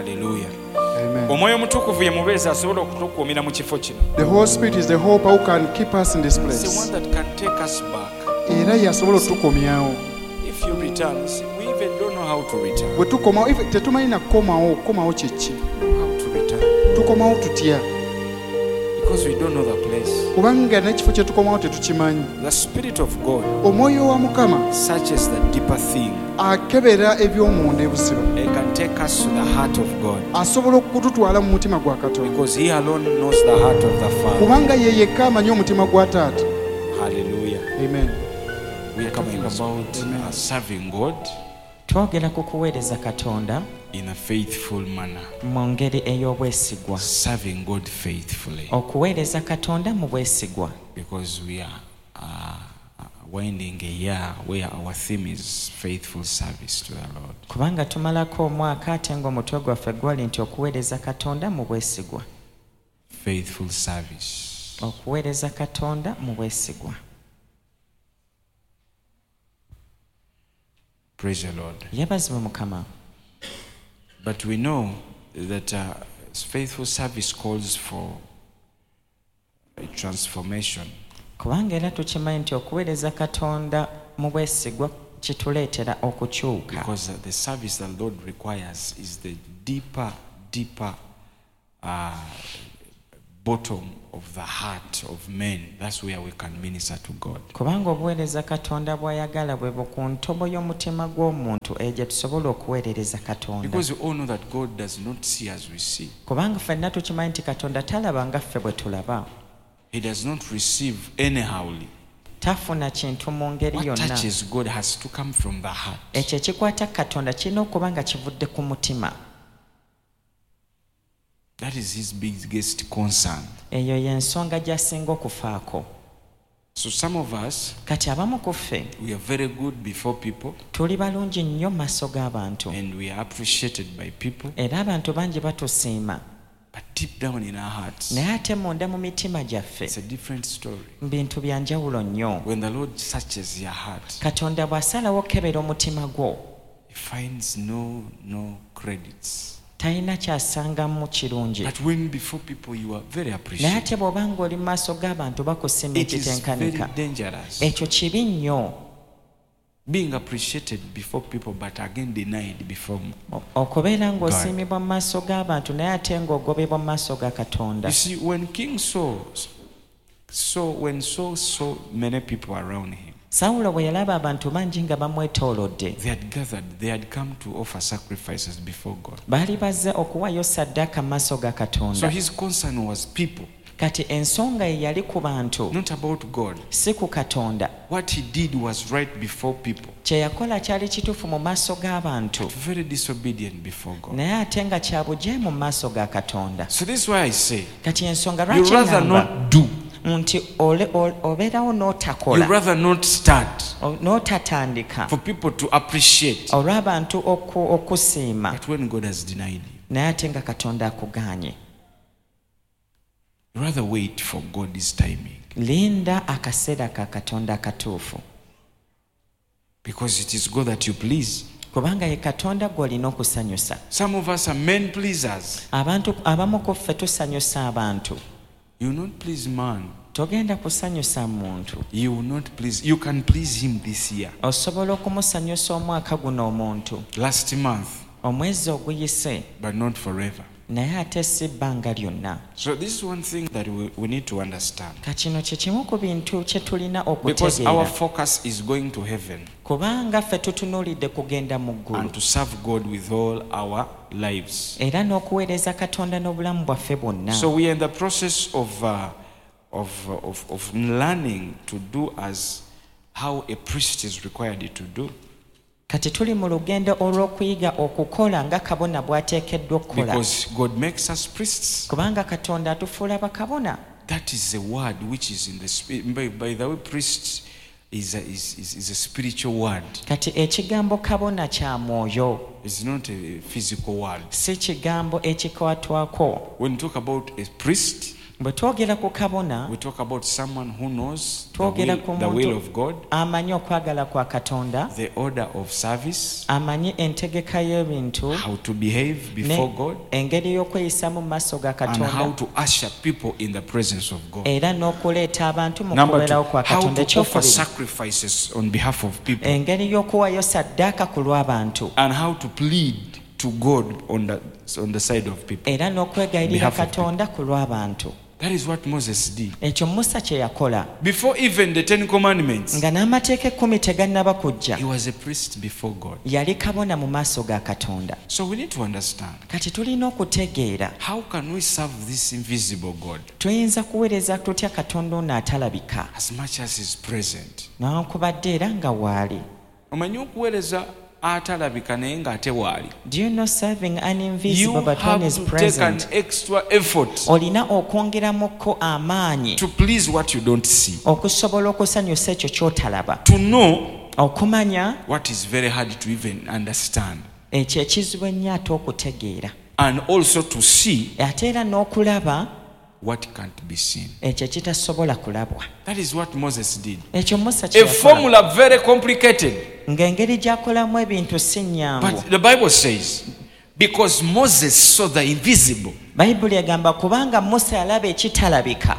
Hallelujah. Amen. Omwoyo omutukuvu ye mubeezi asobola okutukuumira mu kifo kino. The Holy Spirit is the hope who can keep us in this It's the place. one that can take us back. Era yasobola otukomyawo. If you return, see, we even don't know how to return. Bwe tukomawo tetumanyi na kukomawo kyeki. How to return. Tukomawo tutya? Because we don't know the place. Kubanga n'ekifo kye tukomawo tetukimanyi. The Spirit of God Omwoyo wa Mukama searches the deeper thing. akebera eby'omunda ebuziba. It can take us to the heart of God. Asobola okututwala mu mutima gwa Katonda. Because He alone knows the heart of the Father. Kubanga ye yekka amanyi omutima gwa Taata. Hallelujah. Amen. We are talking about serving God twogera ku kuweereza Katonda in a faithful manner. mu ngeri ey'obwesigwa. Serving God faithfully. Okuweereza Katonda mu bwesigwa. Because we are winding a year where our theme is faithful service to the Lord. Kubanga tumalako omwaka ate ng'omutwe gwaffe gwali nti okuweereza Katonda mu bwesigwa. Faithful service. Okuweereza Katonda mu bwesigwa. Praise the Lord. Yebazibwe Mukama. But we know that faithful service calls for a transformation. Kubanga era tukimanyi nti okuweereza Katonda mu bwesigwa kituleetera okukyuka. Because the service the Lord requires is the deeper bottom of the heart of men. That's where we can minister to God. Kubanga obuweereza Katonda bw'ayagala bwe ku ntobo y'omutima gw'omuntu egyo tusobola okuweerereza Katonda. Because we all know that God does not see as we see. Kubanga ffenna tukimanyi nti Katonda talaba nga ffe bwe tulaba. He does not receive anyhowly. Tafuna kintu mu ngeri What yonna. touches God has to come from the heart. Ekyo ekikwata Katonda kirina okuba nga kivudde ku mutima. That is his biggest concern. Eyo y'ensonga gy'asinga okufaako. So some of us, Kati abamu ku ffe we are very good before people tuli balungi nnyo mu maaso g'abantu. and we are appreciated by people. Era abantu bangi batusiima. But deep down in our hearts, Naye ate munda mu mitima gyaffe it's a different story. bintu bya njawulo nnyo. When the Lord searches your heart, Katonda bw'asalawo okukebera omutima gwo he finds no credits. talina kyasangamu kirungi. But when before people you are very Naye appreciated, ate bw'oba ng'oli mu maaso g'abantu bakusiima it is very ekitenkanika. dangerous. Ekyo kibi nnyo Being appreciated before people but again denied before. okubeera ng'osiimibwa mu maaso g'abantu naye ate ng'ogobebwa mu maaso ga Katonda. You see, when King Saul saw many people around him, Sawulo bwe yalaba abantu bangi nga bamwetoolodde, they had gathered, they had come to offer sacrifices before God. baali bazze okuwaayo ssaddaaka mu maaso ga So Katonda. his concern was people, Kati ensonga ye yali ku bantu, not about God. si ku Katonda. What he did was right before people, Kye yakola kyali kituufu mu maaso g'abantu, very disobedient before God. naye ate nga kya bujeemu mu maaso ga Katonda. So this is why I say, Kati ensonga you lwaki rather ŋŋamba not do, nti obeerawo you n'otakola, rather not start n'otatandika for people to appreciate. olw'abantu okusiima, But when God has denied you, naye ate nga Katonda akugaanye. you rather wait for God's timing. Linda akaseera ka Katonda akatuufu, Because it is God that you please. kubanga ye Katonda gw'olina okusanyusa. Some of us are men pleasers. Abantu abamu ku ffe tusanyusa abantu. You will not please man. Togenda kusanyusa muntu. You will not please. You can please him this year. Osobola okumusanyusa omwaka guno omuntu, Last month, omwezi oguyise, but not forever. naye ate si bbanga lyonna. So this is one thing that we need to understand. Kakino kye kimu ku bintu kye tulina Because our okutegeera. focus is going to heaven Kubanga ffe tutunuulidde kugenda mu ggulu, and to serve God with all our lives. era n'okuweereza Katonda n'obulamu bwaffe bwonna. So we are in the process of learning to do as how a priest is required to do. Kati tuli mu lugendo olw'okuyiga okukola nga kabona bw'ateekeddwa okukola. Because God makes us priests. Kubanga Katonda atufuula bakabona. That is a word which is in the spirit. By the way, priest is a spiritual word. Kati ekigambo kabona kya mwoyo, It's not a physical word. si kigambo ekikwatwako. When you talk about a priest, bwe twogera ku kabona we talk about someone who knows twogera ku the will muntu of God, amanyi okwagala kwa Katonda, the order of service, amanyi entegeka y'ebintu how to behave before God, engeri y'okweyisamu mu maaso ga and how Katonda, to usher people in the presence of God. era n'okuleeta abantu mu Number two, kubeerawo kwa how Katonda. to offer Ekyokubiri, sacrifices on behalf of people, engeri y'okuwayo saddaaka ku lw'abantu, and how to plead to God on the side of people. era n'okwegayirira Behalf of Katonda ku lw'abantu. That is what Moses did. Ekyo Musa kye yakola. Before even the 10 Commandments, Nga n'amateeka 10 tegannaba kujja, he was a priest before God. yali kabona mu maaso ga Katonda. So we need to understand, Kati tulina okutegeera how can we serve this invisible God tuyinza kuweereza tutya Katonda ono atalabika as much as he's present? newankubadde era nga waali. Omanyi okuweereza atalabika naye ng'ate waali. Do you know serving an You invisible but when have is to take an present? extra effort Olina okwongeramukko amaanyi to please what you don't see, okusobola okusanyusa ekyo ky'otalaba, to know okumanya what is very hard to even understand, ekyo ekizibu ennyo ate okutegeera, and also to see ate era n'okulaba what can't be seen. ekyo ekitasobola kulabwa. That is what Moses did. Ekyo Musa A kye yakola, formula very complicated, ng'engeri gy'akolamu ebintu si nnyangu. but the Bible says, because Moses saw the invisible. Bayibuli egamba kubanga Musa yalaba ekitalabika.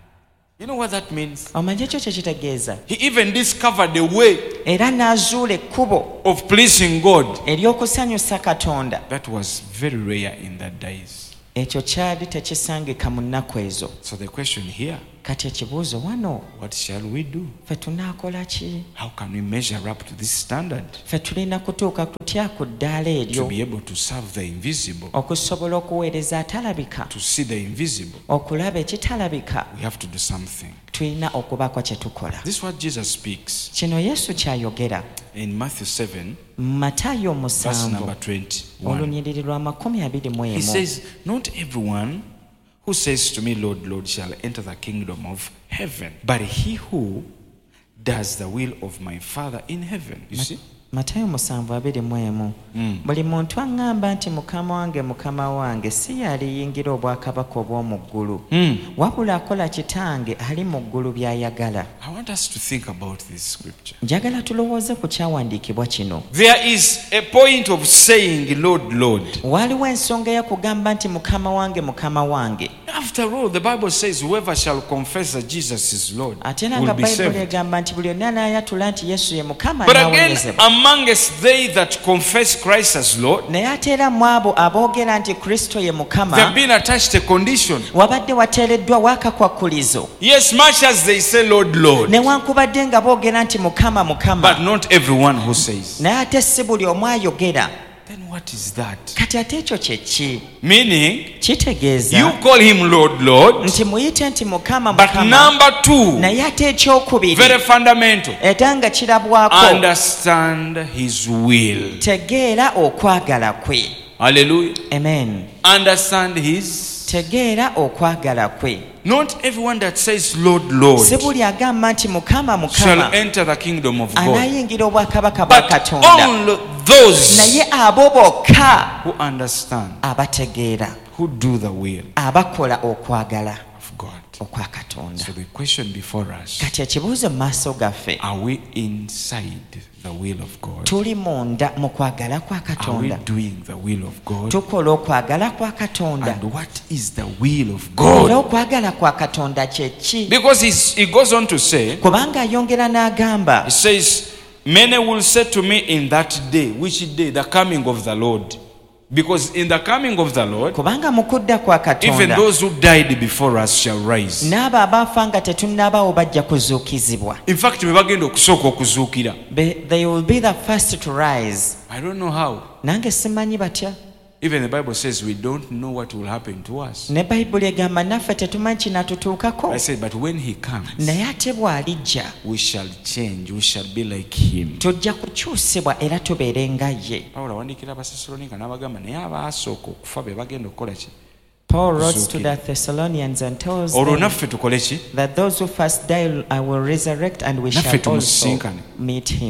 You know what that means? Omanyi ekyo kye kitegeeza? He even discovered a way Era n'azuula ekkubo of pleasing God ery'okusanyusa Katonda. that was very rare in that days. Ekyo kyali tekisangika mu nnaku ezo. So the question here, Kati ekibuuzo wano, what shall we do? ffe tunaakola ki? How can we measure up to this standard Ffe tulina kutuuka tutya ku ddaala to eryo be able to serve the invisible, okusobola okuweereza atalabika, to see the invisible? okulaba ekitalabika? We have to do something. Tulina okubaako kye tukola. This is what Jesus speaks Kino Yesu ky'ayogera in Matthew 7, Matayo verse number 7 21. olunyiriri lwa 21. He says, not everyone who says to me, Lord, Lord, shall enter the kingdom of heaven, but he who does the will of my Father in heaven. You see? Matayo 7:21. Buli muntu aŋŋamba nti mukama wange mukama wange si yaliyingira obwakabaka obw'omu ggulu, wabula akola kitange ali mu ggulu by'ayagala. I want us to think about this scripture. Njagala tulowooze ku kyawandiikibwa kino. There is a point of saying, Lord, Lord. Waliwo ensonga ey'okugamba nti mukama wange mukama wange. After all, the Bible says, whoever shall confess that Jesus is Lord Ate era will nga be Bayibuli saved. egamba nti buli yonna anaayatula nti Yesu ye mukama But again, anaawonyezebwa. amongst they that confess Christ as Lord, Naye ate era mu abo aboogera nti Kristo ye they have mukama been attached a condition. wabadde wateereddwa waakakwakkulizo. Yes, much as they say, Lord, Lord, Newankubadde nga boogera nti mukama but mukama, not everyone who says. naye ate si buli omu ayogera. Then what is that? Kati ate ekyo kye ki? Meaning, Kitegeeza you call him Lord, Lord, nti muyite nti mukama but mukama, number two, naye ate ekyokubiri very fundamental, era nga kirabwako, understand his will. tegeera okwagala kwe. Hallelujah. Amen. Understand his. Tegeera okwagala kwe. Not everyone that says, Lord, Lord, Si buli agamba nti mukama shall mukama enter the kingdom of God, anaayingira obwakabaka bwa but Katonda, only those naye abo bokka who understand, abategeera, who do the will abakola okwagala of God. okwa Katonda. So the question before us, Kati ekibuuzo mu maaso gaffe, are we inside the will of God? tuli munda mu kwagala kwa Are we Katonda? doing the will of God? Tukola okwagala kwa Katonda? And what is the will of Era God? okwagala kwa Katonda kye ki? Because he goes on to say, Kubanga ayongera n'agamba, he says, many will say to me in that day. Which day? The coming of the Lord. Because in the coming of the Lord, kubanga mu kudda kwa even Katonda those who died before us shall rise. n'abo abaafa nga tetunnabaawo bajja kuzuukizibwa. In fact, we bagenda okusooka okuzuukira. They will be the first to rise. I don't know how. Nange simanyi batya. Even the Bible says we don't know what will happen to us. Ne Bayibuli egamba naffe tetumanyi kinatutuukako. I said, but when he comes, Naye ate bw'alijja we shall change. We shall be like him. tujja kukyusibwa era tubeere nga ye. Pawulo awandiikira Abasessaloniika n'abagamba naye abaasooka okufa be bagenda okukola ki? Paul wrote to Kuzuukira. the Thessalonians and tells Olwo them naffe tukole ki? that those who first die will resurrect and we Naffe shall also tumusinkane. meet him.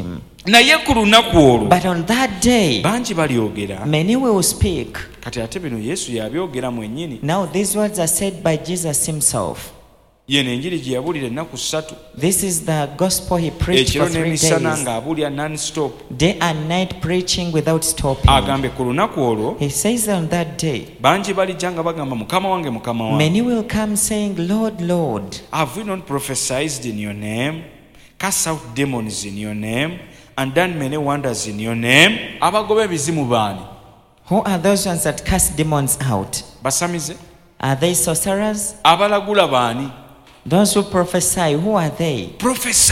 naye ku lunaku olwo But on that day, bangi balyogera. many will speak. Kati ate bino Yesu yabyogera mwennyini. Now these words are said by Jesus himself. Yeno enjiri gye yabuulira ennaku 3. This is the gospel he preached Ekiro for 3 n'emisana days. ng'abuulira non-stop. Day and night preaching without stopping. Agambye ku lunaku olwo He says on that day, bangi balijja nga bagamba mukama wange mukama wange. many will come saying, Lord, Lord, Have we not prophesied in your name, cast out demons in your name, and done many wonders in your name? Abagoba ebizimu baani? who are those ones that cast demons out? Basamize? Are they sorcerers? Abalagula baani? Those who prophesy, who are they? Prophesy.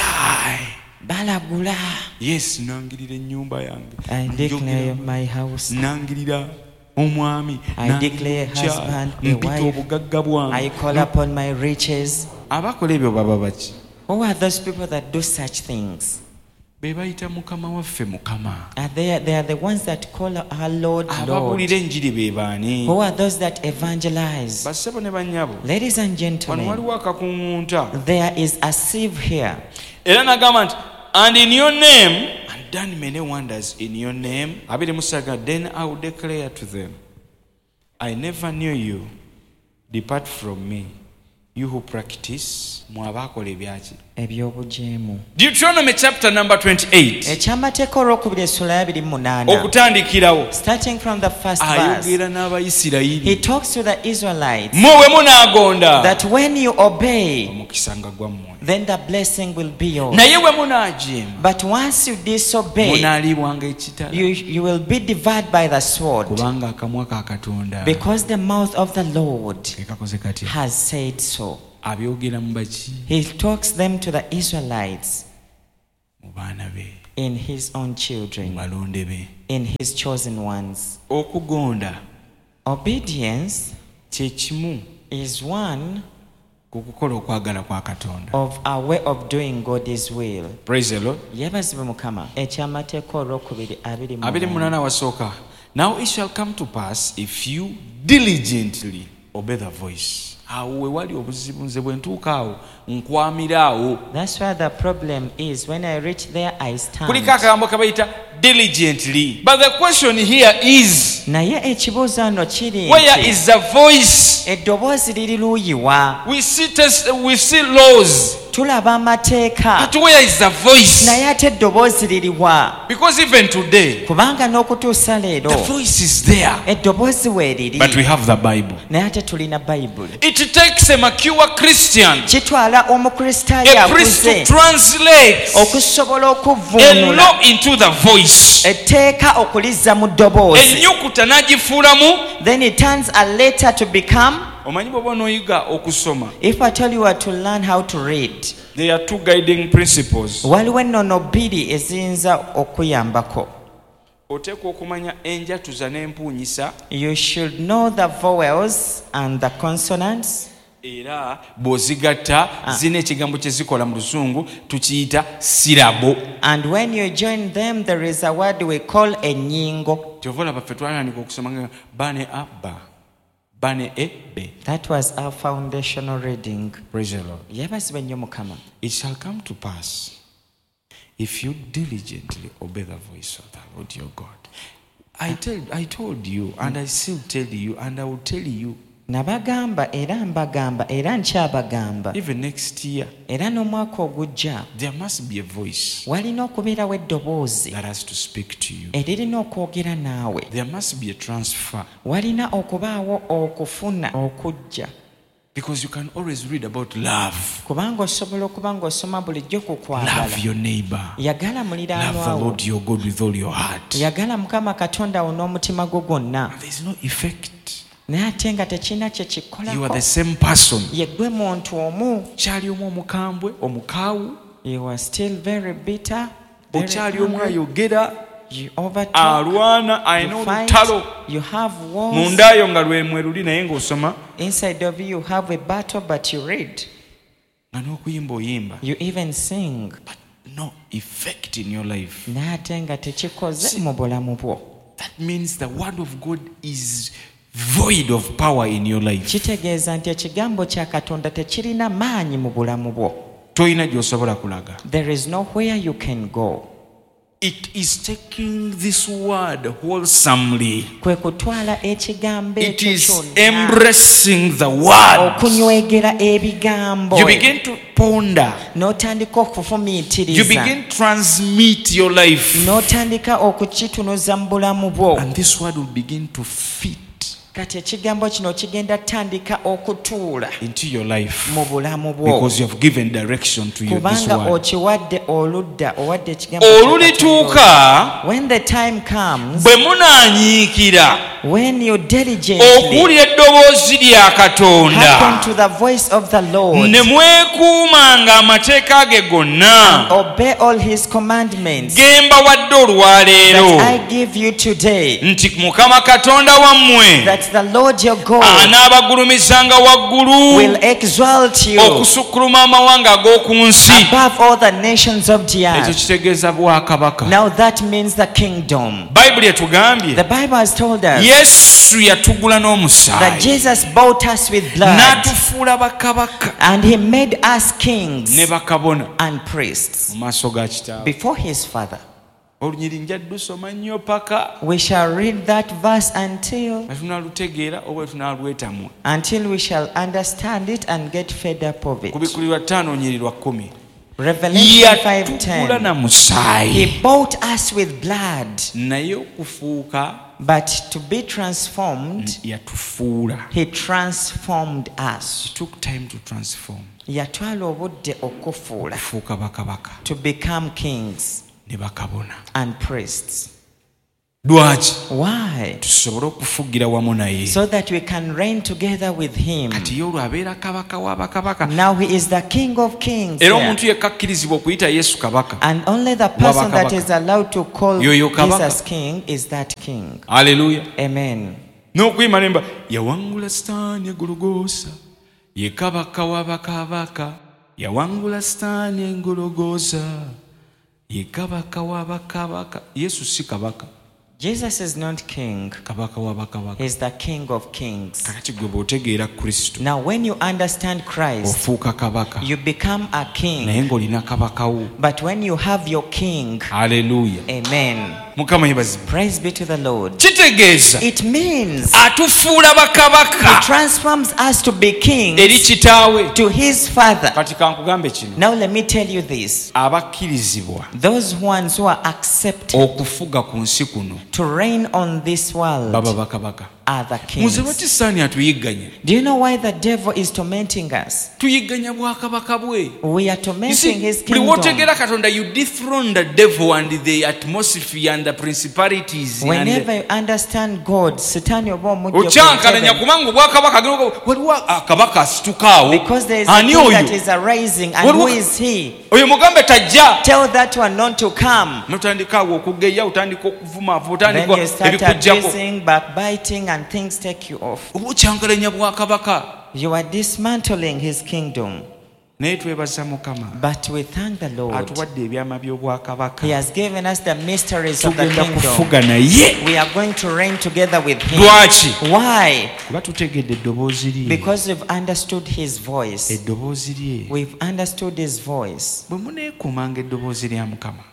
Balagula. Yes, nangirira ennyumba yange. I declare my house. Nangirira omwami. I declare husband, a mpita wife. obugagga bwange. I call upon my riches. Abakola ebyo baba baki? Who are those people that do such things? Be bayita mukama waffe mukama. They are the ones that call our Lord, Lord. Ababuulira enjiri be baani? Who are those that evangelize? Bassebo ne bannyabo. Ladies and Wano gentlemen, waliwo akakuŋŋunta. there is a sieve here. Era nagamba nti, and in your name, and done many wonders in your name. 23, then I will declare to them, I never knew you. Depart from me, you who practice. Mwabakola ebyaki? Ebyobujeemu. Deuteronomy chapter number 28. Ekyamateeka olwokubiri essula ya 28. Okutandikirawo. Starting from the first verse, Ayogera he n'Abayisirayiri. talks to the Israelites Mmwe bwe munaagonda. that when you obey, Omukisa nga gwammwe. then the blessing will be yours. Naye bwe munaajeema. But once you disobey, Munaalibwanga ekitala. you will be devoured by the sword, Kubanga akamwa ka Katonda. because the mouth of the Lord Ke kakoze katya? has said so. Abyogera mu baki? He talks them to the Israelites Mu baana be. in his own Mu children, balonde be. in his chosen ones. Okugonda Obedience kye kimu is one ku kukola okwagala kwa Katonda. of a way of doing God's will. Praise the Lord. Yebazibwe Mukama. Ekyamateeka olwokubiri 28. 28 wasooka. Now it shall come to pass if you diligently obey the voice. Awo we wali obuzibu nze bwe ntuuka awo nkwamira awo. That's why the problem is when I reach there I stand. Kuliko akagambo kabayita diligently. But the question here is, Naye ekibuuzo wano kiri where nti, is the voice? eddoboozi liri luuyiwa? We see laws. Tulaba amateeka. But where is the voice? Naye ate eddoboozi liriwa? Because even today, Kubanga n'okutuusa leero the voice is there. eddoboozi weeriri. But we have the Bible. Naye ate tulina bayibuli. It takes a mature Christian, Kitwala omukristaayo a priest to akuze translate okusobola a okuvvuunula law into the voice. etteeka okulizza mu ddoboozi. Ennyukuta n'agifuulamu. Then it turns a letter to become. Omanyi bw'oba onooyiga okusoma. If I tell you to learn how to read, There are two guiding principles. waliwo ennono bbiri eziyinza okuyambako. Oteekwa okumanya enjatuza n'empuunyisa. You should know the vowels and the consonants. Era bw'ozigatta zina ekigambo kye zikola mu Luzungu tukiyita sirabo. And when you join them, there is a word we call ennyingo. Kyova olaba ffe twatandika okusoma nga bane abba, bane ebbe. That was our foundational reading. Praise the Lord. Yebazibwe nnyo Mukama. It shall come to pass if you diligently obey the voice of the Lord your God. I told you, and I still tell you, and I will tell you, Nabagamba era mbagamba era nkyabagamba. even next year, Era n'omwaka ogujja there must be a voice walina okubeerawo eddoboozi that has to speak to you. eririna okwogera naawe. There must be a transfer, Walina okubaawo okufuna okujja. because you can always read about love. Kubanga osobola okuba ng'osoma bulijjo ku kwagala. Love your neighbor. Yagala Love the muliraanwa wo. Lord your God with all your heart. Yagala Mukama Katonda wo n'omutima gwo gwonna. There is no effect. Naye ate nga tekirina kye You are kikolako. the same person. Ye ggwe muntu omu. Kyali omu omukambwe, omukaawu. You are still very bitter. Very Okyali omu angry. ayogera. You overtalk. Alwana alina You fight. olutalo. You have wars. Mundaayo nga lwemweruli naye ng'osoma. Inside of you have a battle, but you read. Nga n'okuyimba oyimba. You even sing. But no effect in your life. Naye ate nga tekikoze mu bulamu bwo. That means the word of God is void of power in your life. Kitegeeza nti ekigambo kya Katonda tekirina maanyi mu bulamu bwo. Toyina gy'osobola kulaga. There is nowhere you can go. It is taking this word wholesomely. kwe kutwala ekigambo It ekyo is kyonna embracing the word. okunywegera ebigambo You begin to ponder. n'otandika You okufumiitiriza begin to transmit your life. n'otandika okukitunuza mu bulamu bwo And this word will begin to fit kati ekigambo kino kigenda tandika okutuula into your life. mu bulamu bwo Because you have given direction to you, this kubanga word. okiwadde oludda owadde ekigambo Olulituuka kya- when the time comes bwe munaanyiikira when you diligently okuwulira eddoboozi lya Katonda hearken to the voice of the Lord ne mwekuumanga amateeka ge gonna obey all his commandments ge mbawadde olwaleero that I give you today, nti Mukama Katonda wammwe that the Lord your God anaabagulumizanga waggulu will exalt you okusukkuluma amawanga ag'oku nsi. above all the nations of the Ekyo earth. kitegeeza bwakabaka. Now that means the kingdom. Bayibuli etugambye The Bible has told us Yesu yatugula that n'omusaayi Jesus bought us with blood n'atufuula bakabaka and he made us kings ne bakabona and priests mu maaso ga Kitaawe. before his Father. Olunyiri nja ddusoma nnyo paka We shall read that verse until tunaalutegeera oba tunaalwetamwa. we shall understand it and get fed up of it. Kubikulirwa 5 nyiri lwa 10. Revelation Yatugula 5:10. na He musaayi bought us with blood, naye okufuuka but to be transformed, yatufuula. he transformed us. It took time to transform. Yatwala obudde okufuula Okufuuka bakabaka to become kings ne bakabona. and priests. Lwaki? Why? Tusobole okufugira wamu naye. So that we can reign together with him. Kati ye olwo abeera kabaka wa bakabaka. Now he is the King of Kings. Era there. omuntu yekka akkirizibwa okuyita Yesu kabaka. And only the person that Wabakabaka. is allowed to call Yoyo kabaka. Jesus King is that King. Haleluya. Amen. N'okuyima nemba yawangula Sitaani e Gologoosa, ye kabaka wa bakabaka. Yawangula Sitaani e Gologoosa, ye kabaka wa bakabaka. Yesu si kabaka, Jesus is not king. kabaka wa bakabaka. He's the King of Kings. Kakati gwe bw'otegeera Kristo Now when you understand Christ, ofuuka kabaka you become a king. naye ng'olina kabaka wo. But when you have your king, Haleluya. amen. Mukama yebazibwe. Praise be to the Lord. Kitegeeza It means atufuula he bakabaka transforms us to be eri kings kitaawe. to his Father. Kati kankugambe kino, Now let me tell you this. abakkirizibwa Those ones who are accepted okufuga ku nsi kuno to reign on this world baba bakabaka. are the Muze kings. lwaki Sitaani atuyigganya? Do you know why the devil is tormenting us? Tuyigganya bwakabaka bwe. We are You tormenting see, his buli kingdom. wootegeera Katonda, you dethrone the devil and the atmosphere and the principalities. Whenever you understand God, Satan Okyankalanya kubanga obwakabaka waliwo akabaka asituka awo. because there is a Ani king that oyo? is arising, and Waliwo- who is he? Oyo mugambe tajja. Tell that one not to come. Notandika awo okugeya, otandika okuvuma, Then otandika you start ebikujjako. abusing, backbiting, and things take you off. Oba okyankalanya bwakabaka. You are dismantling his kingdom. Naye twebaza Mukama But we thank the Lord. atuwadde ebyama by'obwakabaka. He has given us the mysteries of the Tugenda kingdom. kufuga naye. We are going to reign together with him. Lwaki? Why? Kuba tutegedde eddoboozi lye. Because we've understood his voice. Eddoboozi lye. We've understood his voice. Bwe muneekumanga eddoboozi lya Mukama,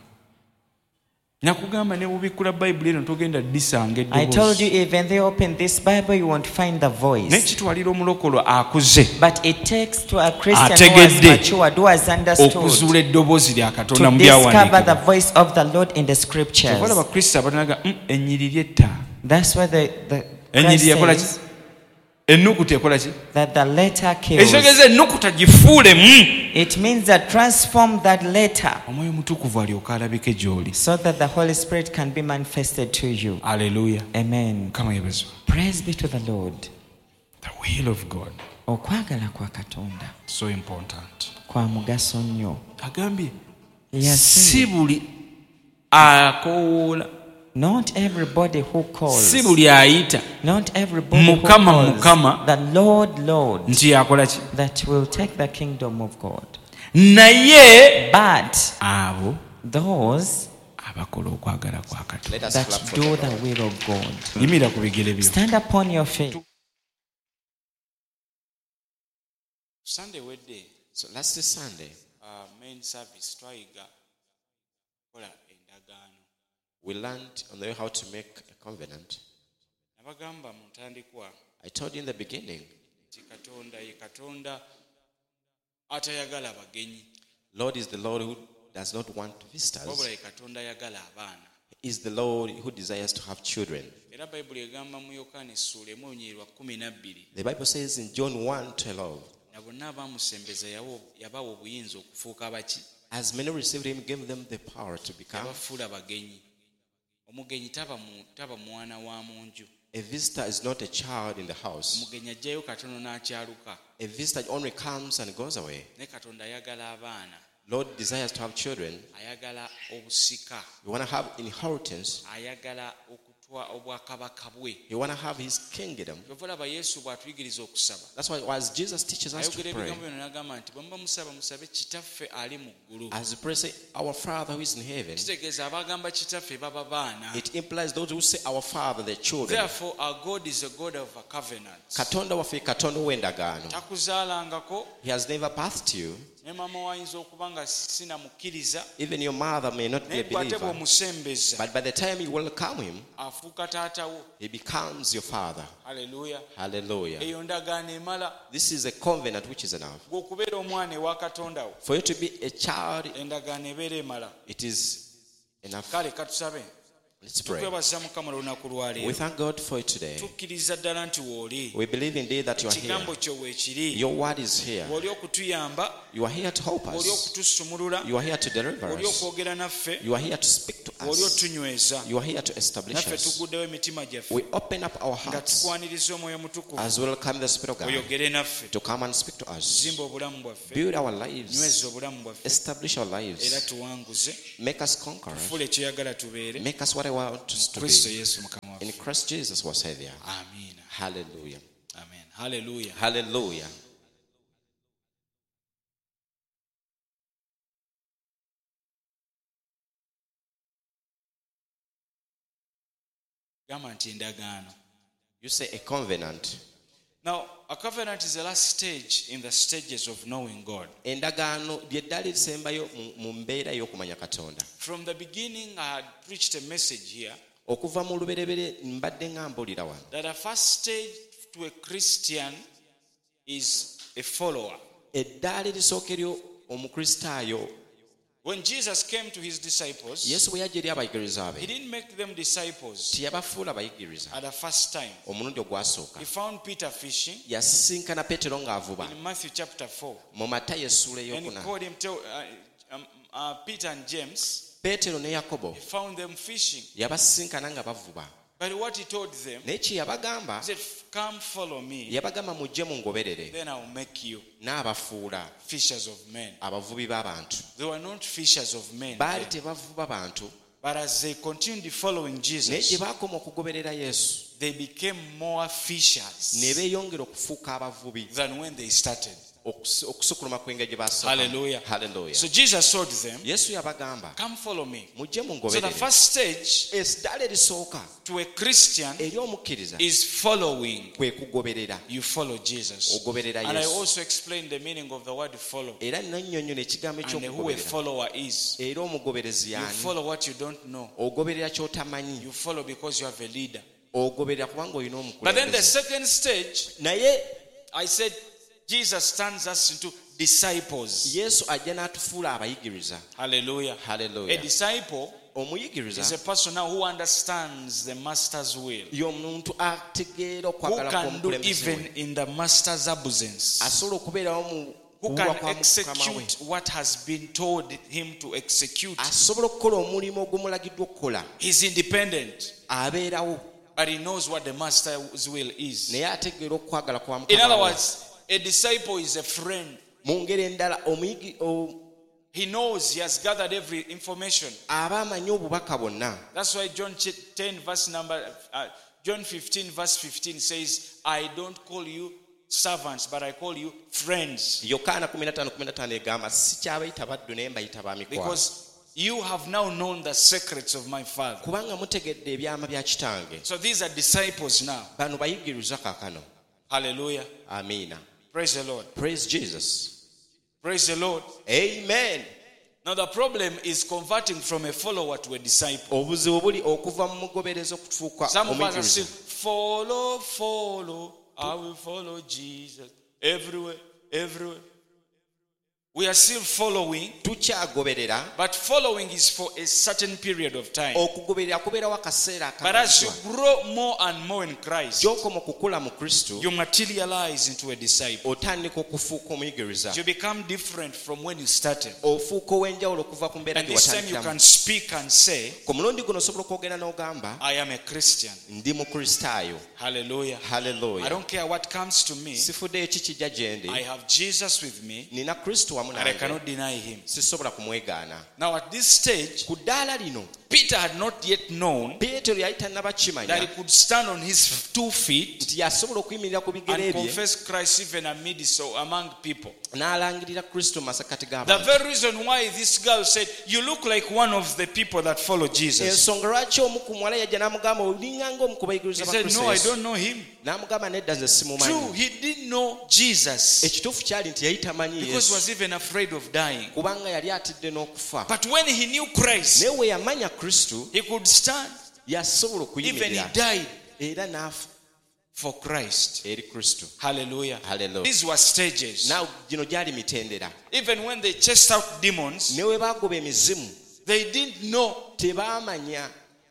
nakugamba ne bubikkula Bayibuli eno togenda disanga I told you, eddoboozi. even though you open this Bible, you won't find the Naye voice. kitwalira omulokolo akuze But it takes to a Christian who has Ategedde. matured, who has understood, okuzuula eddoboozi lya Katonda to mu discover the byawandiikibwa. voice of the Lord in the scriptures. Kyova olaba Kristo abanaga ennyiriri etta. That's why the Ennyiriri Christ ekola ki? says Ennukuta ekola ki? that the letter kills. Ekitegeeza ennukuta gifuulemu. It means that transform that letter Omwoyo mutukuvu alyoka alabike gy'oli. so that the Holy Spirit can be manifested to you. Aleluya. Amen. Mukama yeebazibwe. Praise be to the Lord. The will of God, Okwagala kwa Katonda so important. kwa mugaso nnyo. Agambye Yes, si buli akoowoola, not everybody who calls, si buli ayita not everybody who Mukama, calls Mukama. the Lord, Lord, nti yakola ki, that will take the kingdom of God. naye But abo those abakola okwagala kwa Katonda. that do the will of God. Yimira ku bigere byo. Stand upon your feet. Sunday wedde, So last Sunday, main service twayiga kola endagaano. we learned on the way how to make a covenant. Nabagamba mu ntandikwa I told you in the beginning, nti Katonda ye Katonda atayagala bagenyi. Lord is the Lord who does not want Wabula visitors. ye Katonda ayagala abaana. He is the Lord who desires to have children. Era Bayibuli egamba mu Yokaana essuula 1:12 The Bible says in John 1:12, na bonna abaamusembeza yabawa obuyinza okufuuka baki as many received him, gave them the power to become. yabafuula bagenyi. Omugenyi taba mwana wa mu nju. A visitor is not a child in the house. Omugenyi ajjayo katono n'akyaluka. A visitor only comes and goes away. Ne Katonda ayagala abaana, Lord desires to have children. ayagala obusika, You want to have inheritance. ayagala okutwa obwakabaka bwe. You want to have his kingdom. Kyova olaba Yesu bw'atuyigiriza okusaba, That's why as Jesus teaches us to ayogera pray, ebigambo bino n'agamba nti bwe muba musaba musabe kitaffe ali mu ggulu. as we pray, say, our Father who is in heaven. Kitegeeza abagamba kitaffe baba baana. It implies those who say our Father, the children. Therefore our God is a God of a covenant. Katonda waffe Katonda w'endagaano. Takuzaalangako, He has never birthed you. ne maama wayinza okuba nga sinamukkiriza, Even your mother may not be naye a gwate believer. bw'omusembeza But by the time you welcome him, afuuka taata wo. he becomes your father. Haleluya. Hallelujah. Eyo ndagaano emala. This is a covenant which is enough. Gwe okubeera omwana ewa Katonda wo, For you to be a child, endagaano ebeera emala. it is enough. Kale katusabe. Let's pray. Tukwebaza Mukama olunaku lwa We leero. thank God for it today. Tukkiriza ddala nti wooli. We believe indeed that you are here. Ekigambo kyo weekiri. Your word is here. Oli okutuyamba, You are here to help oli us. okutusumulula, You are here to deliver oli us. okwogera naffe, You are here to speak to oli us. otunyweza. You are here to establish Naffe us. tuguddewo emitima gyaffe We open up our nga hearts tukwaniriza Omwoyo Mutukuvu as we welcome the Spirit of God oyogere naffe. to come and speak to us. Zimba obulamu bwaffe, Build our lives. nyweza obulamu bwaffe, Establish our era lives. tuwanguze. Make us conquerors. Tufuule kyeyagala tubeere. Make us what I want us to Kristo be. Yesu Mukama In waffe. Christ Jesus was Savior. Amiina. Hallelujah. Amen. Haleluya. Hallelujah. Gamba nti endagaano. You say a covenant. Now, a covenant is the last stage in the stages of knowing God. Endagaano ly'eddaala erisembayo mu mbeera y'okumanya Katonda. From the beginning, I had preached a message here Okuva mu luberebere mbadde nga mbuulira wano. that the first stage to a Christian is a follower. Eddaala erisooka eryo omukristaayo, When Jesus came to his disciples, Yesu bwe yajja eri abayigiriza he be, didn't make them disciples teyabafuula bayigiriza. at the first time. Omulundi ogwasooka He found Peter fishing yasisinkana Peetero ng'avuba in Matthew chapter 4. mu Matayo essuula And he ey'okuna. called him Peter and James. Peetero ne Yakobo He found them fishing. yabasisinkana nga bavuba. But what he told them, Naye kye yabagamba, he said, come follow me, yabagamba mujje mungoberere, then I'll make you n'abafuula fishers of men. abavubi b'abantu. They were not fishers of men Baali then. tebavuba bantu, But as they continued following naye Jesus, gye baakoma okugoberera Yesu they became more ne fishers beeyongera okufuuka abavubi than when they started. okusukuluma kw'engeri gye baasooka. Hallelujah. Hallelujah. So Jesus told them, Yesu yabagamba come follow me. mujje So the mungoberere. first stage Eddaala erisooka to a Christian eri omukkiriza is following. kwe kugoberera. You follow Jesus. Ogoberera And I Yesu. also explained the meaning of the word follow Era nannyonnyola ekigambo and who a ekyokugoberera. follower is. Era omugoberezi You y'ani? follow what you don't know. Ogoberera ky'otamanyi. You follow because you have a leader. Ogoberera kubanga olina But then the omukulembeze. second stage, Naye I said, Jesus turns us into disciples. Yesu ajja n'atufuula abayigiriza. Hallelujah. A Hallelujah. disciple Omuyigiriza is a person now who understands the master's will, y'omuntu ategeera who okwagala can do kw'omukulembeze even we. in the master's absence, Asobola okubeerawo mu who kuwulwa can kwa Mukama we. execute what has been told him to execute. Asobola okukola omulimu ogumulagiddwa okukola. He's independent, Abeerawo but he knows what the master's will is. naye ategeera okwagala kwa In other Mukama we. words, a disciple is a friend. Mu ngeri endala He knows he has gathered every information. aba amanyi obubaka bwonna. That's why John 15 verse 15 says, I don't call you servants, but I call you friends. Yokaana 15:15 egamba sikyabayita baddu naye mbayita ba mikwano. Because you have now known the secrets of my Father. Kubanga mutegedde ebyama bya kitange. So these are disciples now. Bano bayigiriza kaakano. Hallelujah. Amiina. Praise the Lord. Praise Jesus. Praise the Lord. Amen. Now Now the problem is converting from a follower to a disciple. obuzibu buli okuva mu mugoberezi okufuuka Some of us are saying, omuyigiriza. follow, I will follow Jesus. Everywhere. We are still following, tukyagoberera, but following is for a certain period of time. okugoberera kubeerawo akaseera But as you akamanyiddwa. grow more and more in Christ, gy'okoma okukula mu kristo you materialize into a disciple. otandika okufuuka omuyigiriza, You become different from when you started. ofuuka ow'enjawulo okuva ku mbeera And gye this time you watandikiramu. can speak and say, ku mulundi guno osobola okwogera n'ogamba I am a Christian. ndi mukristaayo. Hallelujah. I Haleluya. don't care what comes to me. sifuddeyo ki kijja gye ndi, I have Jesus with me, nina kristo wamu and I nange, cannot deny him. sisobola kumwegaana. Now at this stage, ku ddaala lino Peter had not yet known peetero yali tannaba that he kimanya could stand on his 2 feet nti yasobola okuyimirira ku bigere and bye confess Christ even amidst or among people. n'alangirira kristo mu masakati The g'abantu. very reason why this girl said, you look like one of the people that follow Jesus. ensonga lwaki omu ku muwala yajja n'amugamba olinganga omu ku He bayigiriza ba said, kristo no, I Yesu. don't know him. N'amugamba nedda nze True, simumanyi. he didn't know Jesus Ekituufu kyali nti yali tamanyi because he yesu was even afraid of dying. kubanga yali atidde n'okufa. But when he knew Christ, naye we yamanya kristo he could stand. yasobola Even he okuyimirira died era n'afa for Christ. eri kristo. Hallelujah. Hallelujah. These were stages. naawe gino gyali mitendera. Even when they chased out demons, ne we baagoba emizimu they didn't know tebaamanya.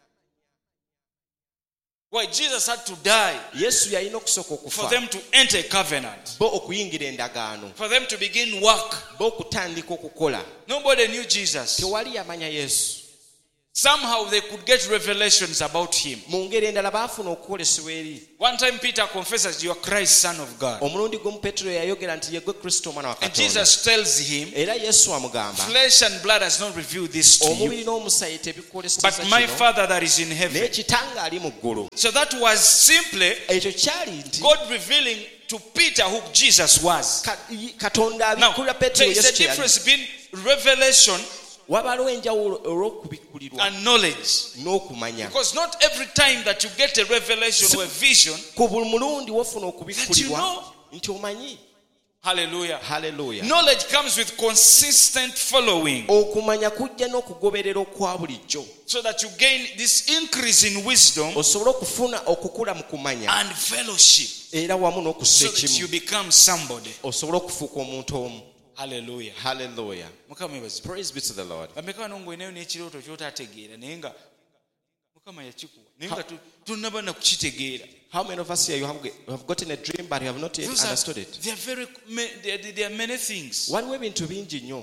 why Jesus had to die yesu yalina okusooka for okufa them to enter a covenant, bo okuyingira endagaano, for them to begin work. bo okutandika okukola. Nobody knew Jesus. tewali yamanya yesu. Somehow they could get revelations about him. mu ngeri endala baafuna okukolesebwa eri. One time Peter confesses, you are Christ, Son of God. omulundi gumu petero yayogera nti yegwe kristo omwana wa And katonda. Jesus tells him, era yesu amugamba flesh and blood has not revealed this to you, omubiri n'omusaayi tebikwoleseza but my kino, Father that is in naye heaven. kitange ali mu ggulu. So that was simply ekyo kyali nti God revealing to Peter who Jesus was. katonda Now, abikulira there petero is a yesu kyeyali. difference between revelation wabaliwo enjawulo olw'okubikkulirwa and knowledge. n'okumanya. Because not every time that you get a revelation or a vision, ku buli mulundi wofuna that you okubikkulirwa know. nti omanyi. Hallelujah. Haleluya. Knowledge comes with consistent following, okumanya kujja n'okugoberera okwa bulijjo, so that you gain this increase in wisdom osobole okufuna okukula mu kumanya and fellowship, era wamu n'okussa so that you ekimu, become somebody. osobole okufuuka omuntu omu. Hallelujah. Haleluya. Mukama yebaze. Praise be to the Lord. Bameka wano ng'oyineyo n'ekirooto ky'otaategeera naye nga Mukama yakikuwa naye nga tonnaba na kukitegeera. How many of us here you have gotten a dream but you have not yet Those are- understood it? there are many things. waliwo ebintu bingi nnyo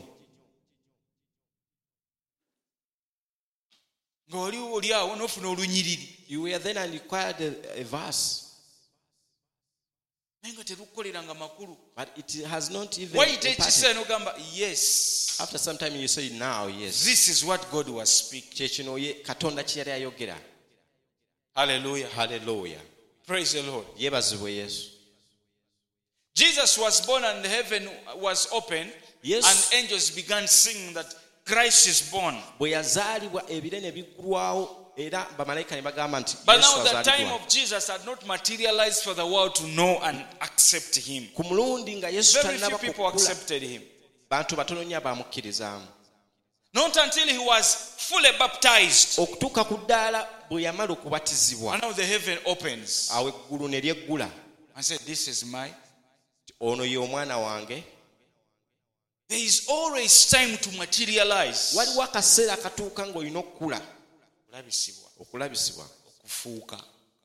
Ng'oli awo n'ofuna olunyiriri you were then and required a verse naye nga terukukoleranga makulu. but it has not even Wayita imparted. ekiseera n'ogamba yes, After some time you say now yes, this is what God was speaking. kyekino katonda kye yali ayogera. Hallelujah. Haleluya. Praise the Lord. Yeebazibwe yesu. Jesus was born and heaven was open, Yes. and angels began singing that Christ is born. bwe yazaalibwa ebire ne biggulwawo era bamalayika ne bagamba nti But yesu now the time azaaliddwa. of Jesus had not materialized for the world to know and accept him. ku mulundi nga yesu Very few tannaba people kukula, accepted him. bantu batono nnyo abamukkirizaamu. Not until he was fully baptized. okutuuka ku ddaala bwe yamala okubatizibwa, And now the heaven opens. awo eggulu ne lyeggula, I said, this is my. ono ye omwana wange. There is always time to materialize. waliwo akaseera akatuuka ng'olina okukula, Okulabisibwa, okulabisibwa. okufuuka.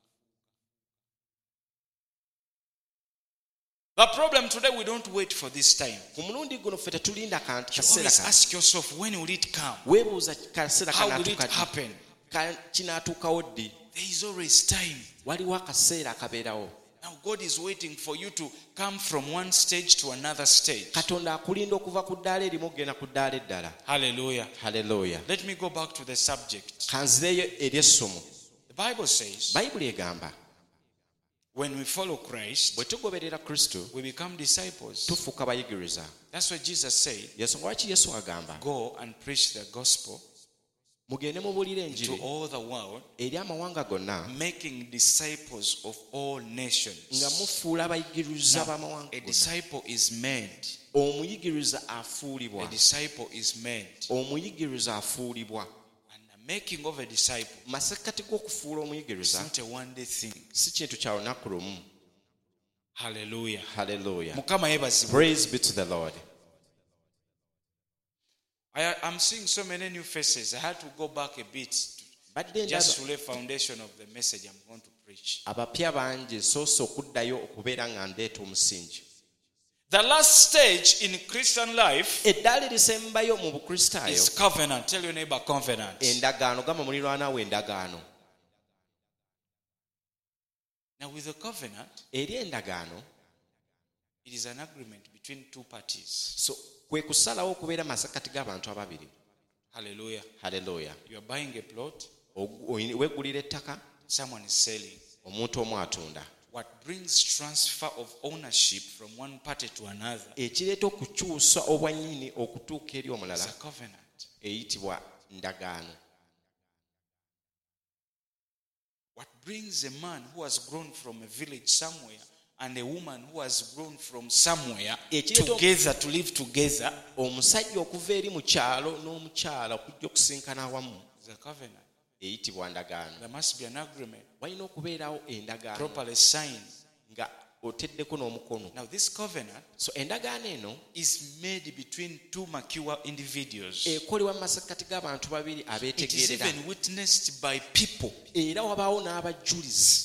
The problem today, we don't wait for this time. ku mulundi guno ffe tetulinda You kaseera always kano. ask yourself, when will it come? weebuuza kaseera How will it kanaatuuka ddi? happen? Kinaatuukawo ddi? There is always time. waliwo akaseera akabeerawo. Now God is waiting for you to come from one stage to another stage. katonda akulinda okuva ku ddaala erimu okugenda ku ddaala eddala. Hallelujah. Haleluya. Let me go back to the subject. kanzireyo eri essomo. The Bible says, bayibuli egamba when we follow Christ, bwe tugoberera kristo we become disciples. tufuuka bayigiriza. That's why Jesus said, yensonga lwaki yesu agamba go and preach the gospel mugende mubuulire to enjiri all the world, eri amawanga gonna making disciples of all nations. nga mufuula abayigiriza Now, b'amawanga a gonna. disciple is made. Omuyigiriza afuulibwa. A disciple is made. Omuyigiriza afuulibwa. And the making of a disciple Masekkati g'okufuula is omuyigiriza not a one-day thing. si kintu kya lunaku lumu. Hallelujah. Hallelujah. Mukama yebazibwe. Praise be to the Lord. I'm seeing so many new faces. I had to go back a bit Badde just ndaba to lay foundation of the message I'm going to preach. abapya bangi soose okuddayo okubeera nga ndeeta omusingi. The last stage in Christian life Eddaala erisembayo mu is bukristaayo covenant. Tell your neighbor covenant. endagaano. Gamba muliraanwa endagaano. Now with the covenant, Eri endagaano it is an agreement between two parties. so kwe kusalawo okubeera masekkati g'abantu ababiri. Hallelujah. Haleluya. You are buying a plot, Weggulira ettaka, someone is selling. omuntu omu atunda. What brings transfer of ownership from one party to another Ekireeta okukyusa obwannyini okutuuka eri is omulala a covenant. eyitibwa ndagaano. What brings a man who has grown from a village somewhere and a woman who has grown from somewhere together to live together Omusajja okuva eri mu kyalo n'omukyala okujja okusinkana awamu is a covenant. eyitibwa ndagaano. There must be an agreement Walina okubeerawo endagaano properly signed. nga oteddeko n'omukono. Now this covenant So endagaano eno is made between two mature individuals. ekolebwa mu masekkati g'abantu babiri It is abeetegeerera, even witnessed by people. era wabaawo n'abajulizi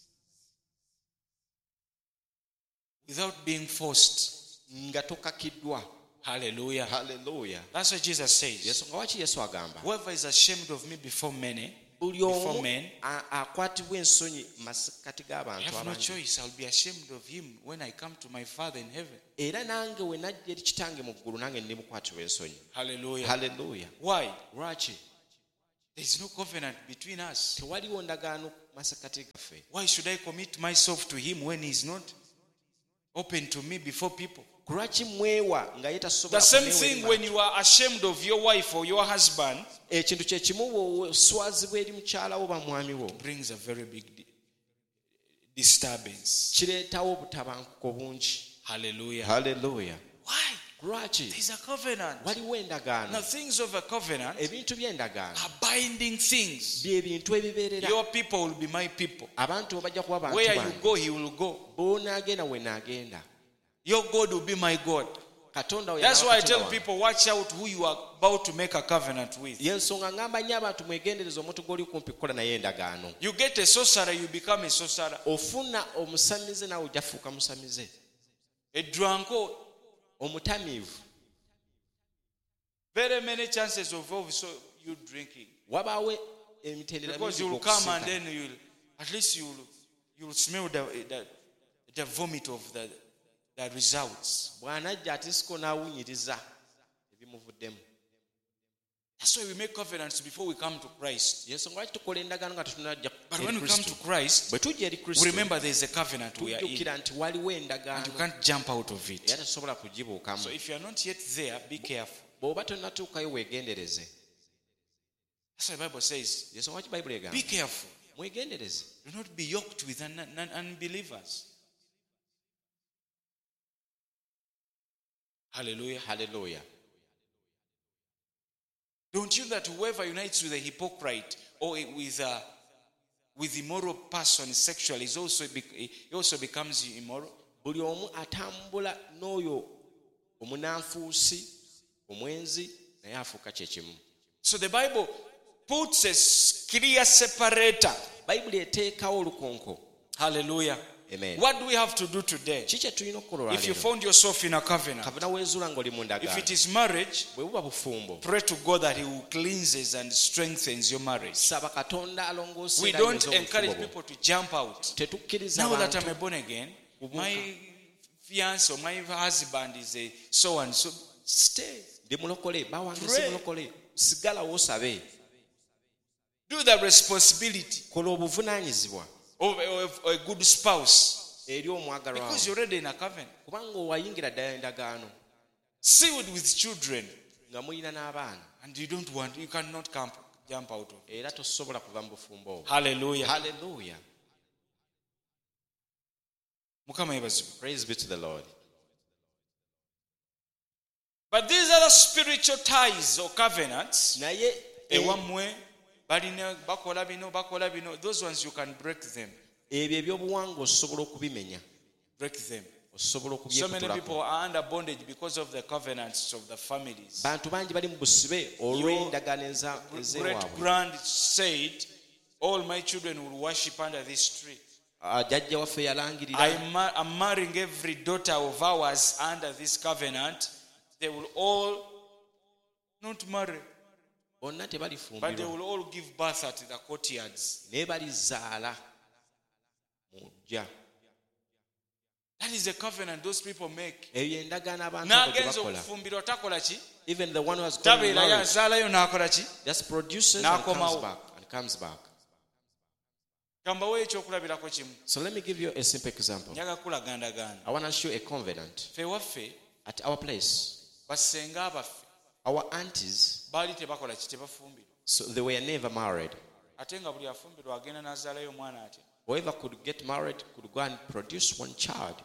Without being forced. nga tokakiddwa. Hallelujah. Haleluya. That's what Jesus says. Yesu nga waki Yesu agamba Whoever is ashamed of me before many, buli before omu men, akwatibwa ensonyi mu masekkati I g'abantu have no abangi. choice. I'll be ashamed of him when I come to my Father in heaven. Era nange we najja eri kitange mu ggulu nange ndi mukwatibwa ensonyi. Hallelujah. Haleluya. Why? Lwaki? There is no covenant between us. Tewaliwo ndagaano masekkati gaffe. Why should I commit myself to him when he's not open to me before people? Lwaki mwewa nga ye The tasobola same kuneewa thing eri when bantu? you are ashamed of your wife or your husband Ekintu kye kimu bw'oswazibwa eri mukyala wo ba mwami wo brings a very big disturbance. kireetawo obutabanguko bungi. Hallelujah. Haleluya. Why? Lwaki? There's a covenant. Waliwo Now endagaano. things of a covenant Ebintu by'endagaano are binding things. bye bintu ebibeerera. Your people will be my people. Abantu bajja kuba bantu Where you bange. go, he will go. Bw'onaagenda we naagenda. Your God will be my God. Katonda we That's y'aba why I Katonda tell wange. people, watch out who you are about to make a covenant with. Y'ensonga ngamba nnyo abantu mwegendereza omuntu gw'oli kumpi kukola naye endagaano. You get a sorcerer, you become a sorcerer. Ofuna omusamize nawe ojja fuuka musamize. A drunkard, Omutamiivu. very many chances of also you drinking. Wabaawo emitendera Because mingi you will come and okusinga. then at least you'll smell the vomit of the results. Bw'anajja ate siko n'awunyiriza ebimuvuddemu. That's why we make covenants before we come to Christ. Y'ensonga lwaki tukola endagaano nga tetunajja But eri when we come to Kristo. Christ, Bwe tujja eri we Kristo remember there is a covenant we are in. tujjukira nti waliwo And you endagaano can't jump out of it. era tosobola kugibuukamu. So if you are not yet there, be careful. Bw'oba tonnatuukayo weegendereze. That's why the Bible says, Y'ensonga lwaki Bayibuli egamba be careful. mwegendereze. Do not be yoked with unbelievers. Hallelujah. Haleluya. Don't you that whoever unites with a hypocrite or with immoral person sexually he also becomes immoral? Buli omu atambula n'oyo omunanfuusi omwenzi naye afuuka kyekimu. So the Bible puts a clear separator. Bayibuli eteekawo olukonko. Hallelujah. Amen. What do we have to do today? Ki kye tulina okukola If you olwaleero? found yourself in a covenant, Kavuna weezuula ng'oli mu if ndagaano. it is marriage, Bwe buba bufumbo. pray to God that He will cleanses and strengthens your marriage. Saba Katonda alongoose We era don't ayonze encourage obufumbo bwo. people to jump out. Tetukkiriza Now that bantu I'm a born again, my fiance or my husband is a so and so. Stay. ndi mulokole bawange si Pray. mulokole sigalawo osabe. Do the responsibility Kola obuvunaanyizibwa of a good spouse eri omwagalwa because wo. you're already in a covenant. Kubanga owayingira ddala endagaano Sealed with children, nga mulina n'abaana and you cannot jump out of. era tosobola kuva mu bufumbo obwo. Hallelujah. Hallelujah. Mukama yebazibwe. Praise be to the Lord. But these are the spiritual ties or covenants. Naye Ewamwe balina bakola bino. Those ones you can break them. ebyo ebyobuwangwa osobola okubimenya, Break them. osobola So many okubyekutulako. people are under bondage because of the covenants of the families. Bantu bangi bali mu busibe olw'endagaano Great ez'ewaabwe. grand said, all my children will worship under this tree. Jjajja waffe yalangirira I'm marrying every daughter of ours under this covenant. They will all not marry, bonna but they tebalifumbirwa will all give birth at the courtyards. naye balizaala mu ggya. That is a covenant those people make. Eyo endagaano abantu abo gye N'agenza bakola. okufumbirwa takola ki? Even the one who has gone Tabeera married yazaalayo n'akola ki? just produces N'akomawo. and comes back. Kambawo ekyokulabirako kimu. So let me give you a simple example. Njaga kulagandaganda. I want to show a covenant. Ffe waffe At our place, basenga abaffe our aunties, baali tebakola ki? Tebafumbirwa. so they were never married. Ate nga buli afumbirwa agenda n'azaalayo omwana atya. Whoever could get married could go and produce one child.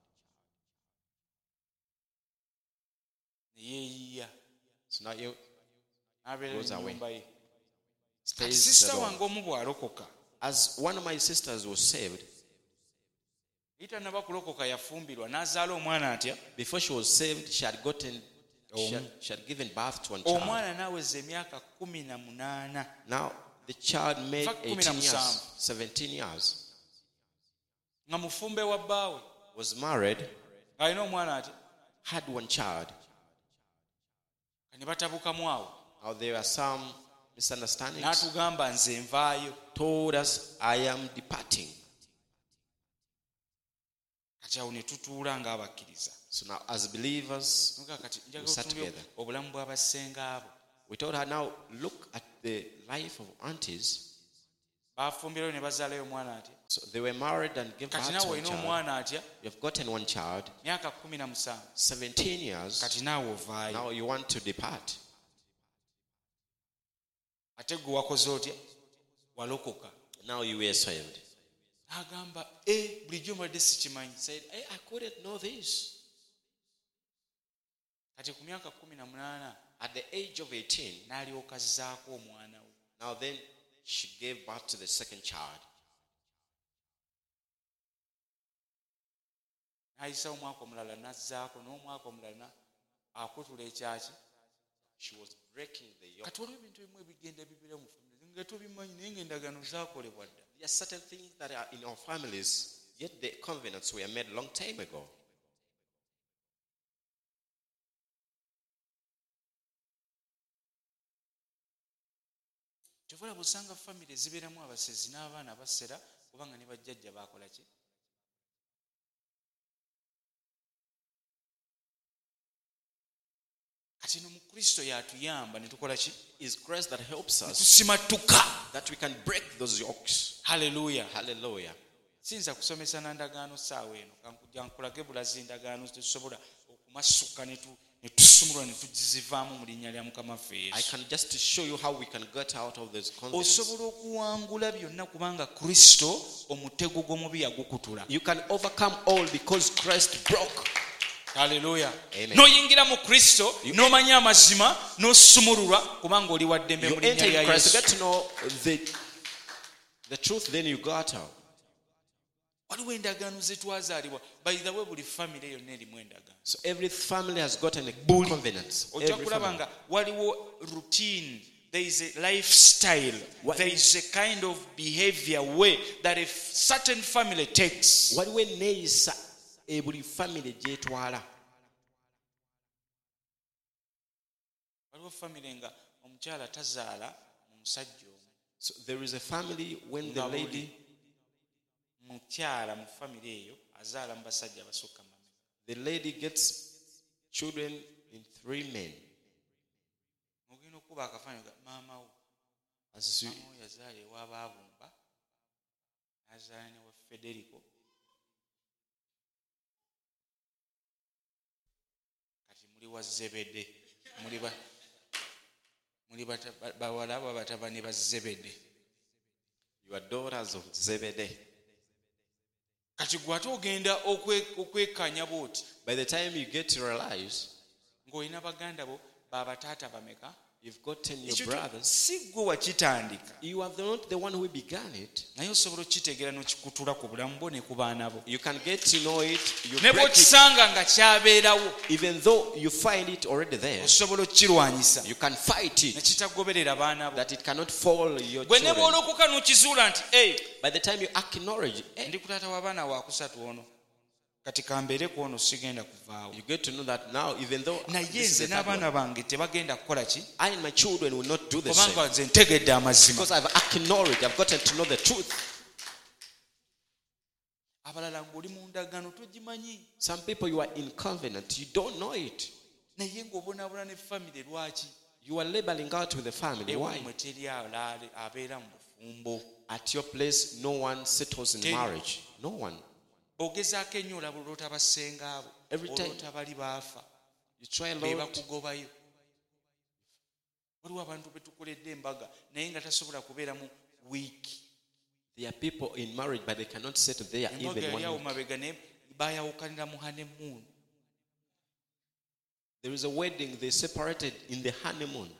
Ne yeeyiya. So now you N'abeera Goes mu away. nnyumba ye. stays Sisita alone. wange omu bw'alokoka. As one of my sisters was saved, Tannaba kulokoka yafumbirwa n'azaala omwana atya. before she was saved, she had given birth to one child. Omwana n'aweza emyaka 18. Now the child made In fact, 18 years, 17. 17 years, Nga mufumbe wa bbaawe. was married, Ng'alina omwana atya. had one child. Ne batabukamu awo. Now there are some misunderstandings. N'atugamba nze nvaayo. Told us, I am departing. Kati awo ne tutuula ng'abakkiriza. So now as believers, Nuga kati We njaga sat otumbye together. obulamu bw'abasenga abo. we told her, now look at the life of aunties. Baafumbirayo ne bazaalayo omwana atya. So they were married and gave birth Kati to naawe one olina child. omwana atya. You've gotten one child, Myaka 17. 17 years. Kati naawe ovaayo. Now you want to depart. Ate gwe wakoze otya. Walokoka. Now you were saved. N'agamba bulijjo mbadde sikimanyi. Said, hey, I couldn't know this. Kati ku myaka 18 At the age of 18, n'alyoka azzaako omwana we. now then she gave birth to the second child. N'ayisa omwaka omulala n'azzaako n'omwaka omulala akutula ekyaki. She was breaking the yoke. Kati waliwo ebintu ebimu ebigenda bibira mu famire nga tobimanyi naye ng'endagaano zaakolebwa dda. There are certain things that are in our families, yet the covenants were made a long time ago. Kyova busanga famire zibeeramu abasezi n'abaana basera kubanga ne bajjajja baakola ki? Kati no mu Kristo y'atuyamba ne tukola ki? It's grace that helps us Tusimattuka. that we can break those yokes. Hallelujah. Hallelujah. Siyinza kusomesa na ndagaano saawa eno kankujja nkulage bulazi endagaano tetusobola okumasuka ne tusumulwa ne tugizivaamu mu linnya lya Mukama waffe I Yesu. can just show you how we can get out of this confidence. Osobola okuwangula byonna kubanga Kristo omutego gw'omubi yagukutula. You can overcome all because Christ broke. Hallelujah. Amen. N'oyingira mu Kristo n'omanya amazima n'osumululwa kubanga oli wa ddembe You mu linnya enter lya in Christ, you Yesu. get to know the truth, then you got out. Waliwo endagaano ze twazaalibwa. By the way, buli famire yonna erimu endagaano. So every family has gotten a covenant. Ojja Every kulaba family. nga waliwo routine, there is a lifestyle, there is a kind of behavior way that a certain family takes. Waliwo enneeyisa buli family gyetwala. Waliwo famire nga omukyala tazaala mu musajja omu. So there is a family when the Nga buli lady, mukyala mu famire eyo azaala mu basajja abasukka mu mameka. the lady gets children in 3 men. Ogenda okuba akafaananyi ga maama wo. As you, Maama wo yazaala ew'abaabumba n'azaala ne wa Federico. Kati muli wa Zebede. muli bawala babatabani ba Zebede. You are daughters of Zebedee. Kati gwe ate ogenda okwekanya bwoti By the time you get to realize ng'olina baganda bo babataata bameka. you've gotten your Ekyo brothers, si gwe wakitandika you are not the one who began it. naye osobola okitegeera n'okikutula ku bulamu bwo ne ku baana bo You can get to know it. You ne break it. bw'okisanga nga kyabeerawo Even though you find it already there, osobola okukirwanyisa you can fight ne it, kitagoberera baana bo. that it cannot fall your Gwe ne children. bw'olokoka n'okizuula nti By the time you acknowledge, ndi ku taata w'abaana wakusatu ono kati kambeere ku ono sigenda kuvaawo you get to know that now, even though naye this is nze the third one, n'abaana bange tebagenda kukola ki I and my children will not do the kubanga same. nze ntegedde amazima. Because I've acknowledged, I've gotten to know the truth. Abalala ng'oli mu ndagaano togimanyi Some people, you are in covenant, you don't know it. naye ng'obonaabona ne famire lwaki You are labeling out with the family. Why? ewammwe teri abeera mu bufumbo. At your place, no one settles in Tell you. marriage. No one. Ogezaako ennyo olaba olwota bassenga abo Every time. olwota bali baafa You try a be lot. bakugobayo. Waliwo abantu be tukoledde embaga naye nga tasobola kubeera mu wiiki. There are people in marriage, but they cannot settle there Embaga even yali awo 1 week. mabega naye baayawukanira mu honeymoon. There is a wedding, they separated in the honeymoon.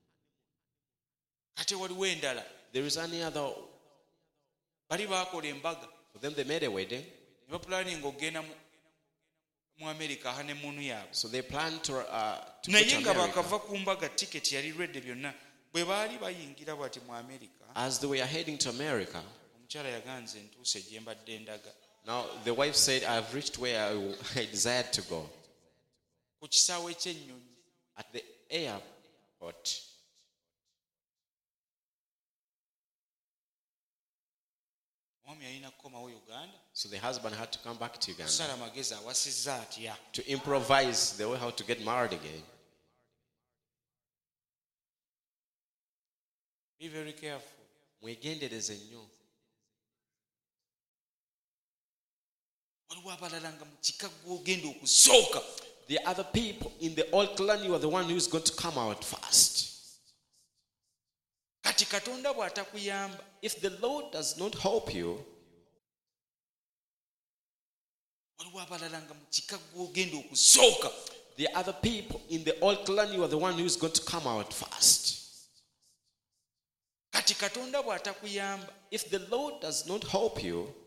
Kate waliwo endala There is any other. bali baakola embaga For them, they made a wedding. ne bapulaninga okgenda mu America honeymoon yaabwe. So they plan to go naye to nga America. bakava ku mbaga tiketi yali redde byonna bwe baali bayingira bwati mu America. As they were heading to America, Omukyala yaganze ntuuse gye mbadde ndaga. now the wife said, I've reached where I desired to go. Ku kisaawe ky'ennyonyi At the airport. omwami yalina kukomawo Uganda So the husband had to come back to Uganda kusala magezi awasizza atya. to improvise the way how to get married again. Be very careful. Mwegendereze nnyo. Waliwo abalala nga mu kika gw'ogenda okusooka. The other people in the old clan, you are the one who is going to come out first. Kati Katonda bw'atakuyamba If the Lord does not help you, waliwo abalala nga mu kika gw'ogenda okusooka. the other people in the old clan, you are the one who is going to come out first. Kati Katonda bw'atakuyamba If the Lord does not help you,